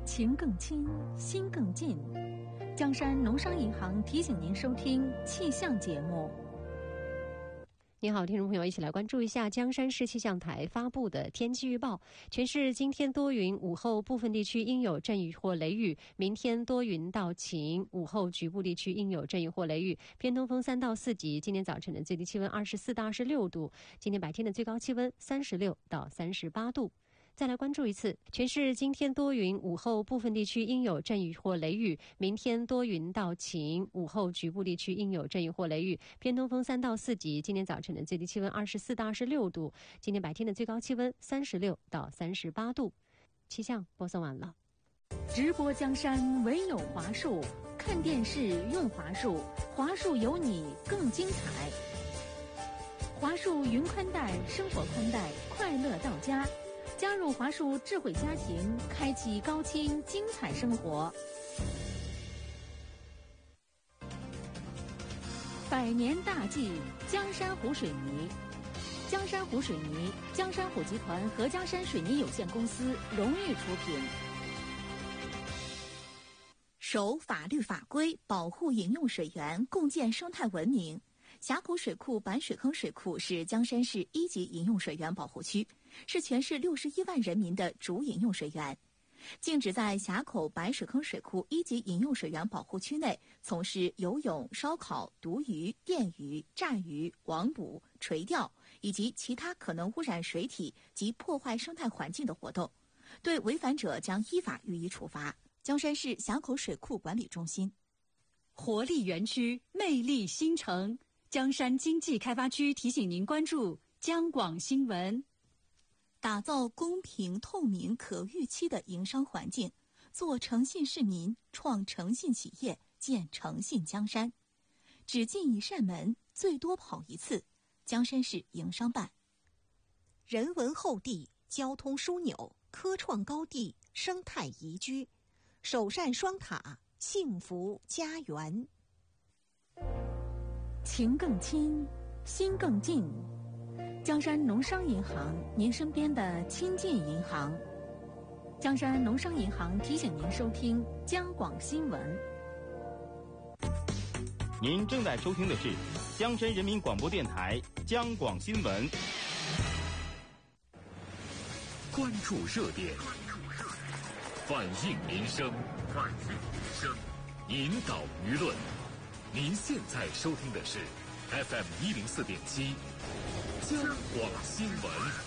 情更亲，心更近。江山农商银行提醒您收听气象节目。 您好，听众朋友，一起来关注一下江山市气象台发布的天气预报。全市今天多云，午后部分地区应有阵雨或雷雨，明天多云到晴，午后局部地区应有阵雨或雷雨，偏东风3到4级。今天早晨的最低气温24到26度，今天白天的最高气温36到38度。再来关注一次，全市今天多云，午后部分地区应有阵雨或雷雨，明天多云到晴，午后局部地区应有阵雨或雷雨，偏东风3到4级。今天早晨的最低气温24到26度，今天白天的最高气温36到38度。气象播送完了。 直播江山唯有华数，看电视用华数，华数有你更精彩。华数云宽带，生活宽带，快乐到家。加入华数智慧家庭，开启高清精彩生活。百年大计，江山湖水泥。江山湖水泥，江山湖集团和江山水泥有限公司荣誉出品。 守法律法规，保护饮用水源，共建生态文明。峡口水库板水坑水库是江山市1级饮用水源保护区，是全市61万人民的主饮用水源。禁止在峡口板水坑水库1级饮用水源保护区内从事游泳、烧烤、毒鱼、电鱼、炸鱼、网捕、垂钓以及其他可能污染水体及破坏生态环境的活动，对违反者将依法予以处罚。江山市峡口水库管理中心。 活力园区，魅力新城。江山经济开发区提醒您关注江广新闻。 打造公平、透明、可预期的营商环境，做诚信市民，创诚信企业，建诚信江山。只进一扇门，最多跑一次。江山市营商办。 人文厚地，交通枢纽，科创高地，生态宜居，首善双塔，幸福家园。 情更亲，心更近。江山农商银行，您身边的亲近银行。江山农商银行提醒您收听江广新闻。 您正在收听的是江山人民广播电台江广新闻。 关注热点，反映民生，引导舆论。您现在收听的是 FM 104.7江广新闻。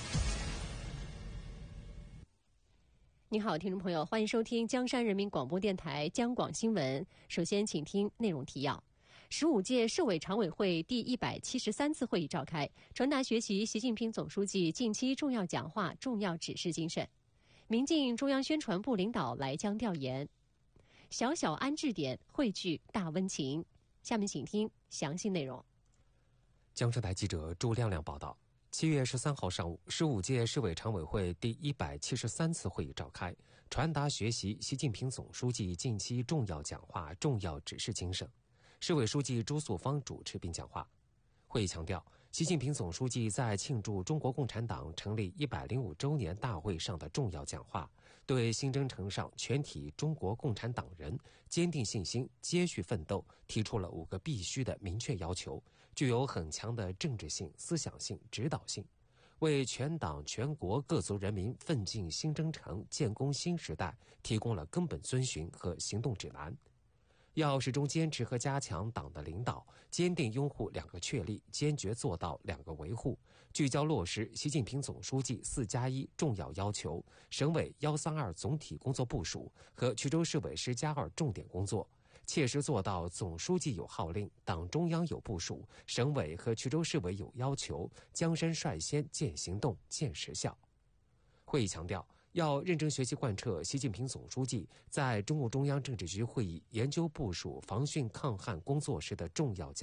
你好，听众朋友，欢迎收听江山人民广播电台江广新闻。首先，请听内容提要：15届市委常委会第173次会议召开，传达学习习近平总书记近期重要讲话、重要指示精神。民进中央宣传部领导来江调研。小小安置点汇聚大温情。下面请听详细内容。 江山台记者朱亮亮报道，7月13号上午，15届市委常委会第173次会议召开，传达学习习近平总书记近期重要讲话、重要指示精神。市委书记朱素芳主持并讲话。会议强调，习近平总书记在庆祝中国共产党成立105周年大会上的重要讲话，对新征程上全体中国共产党人坚定信心、接续奋斗提出了5个必须的明确要求，具有很强的政治性、思想性、指导性，为全党全国各族人民奋进新征程、建功新时代提供了根本遵循和行动指南。要始终坚持和加强党的领导，坚定拥护2个确立，坚决做到2个维护，聚焦落实习近平总书记4+1重要要求、省委132总体工作部署和衢州市委10+2重点工作，切实做到总书记有号令，党中央有部署，省委和衢州市委有要求，江山率先见行动、见实效。会议强调，要认真学习贯彻习近平总书记在中共中央政治局会议研究部署防汛抗旱工作时的重要